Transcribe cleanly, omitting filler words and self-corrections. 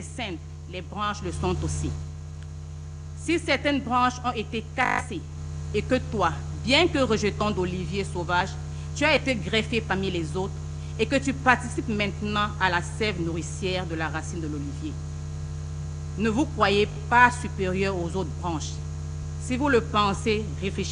saine, les branches le sont aussi. Si certaines branches ont été cassées et que toi, bien que rejetant d'olivier sauvage, tu as été greffé parmi les autres et que tu participes maintenant à la sève nourricière de la racine de l'olivier, ne vous croyez pas supérieur aux autres branches. Si vous le pensez, réfléchissez.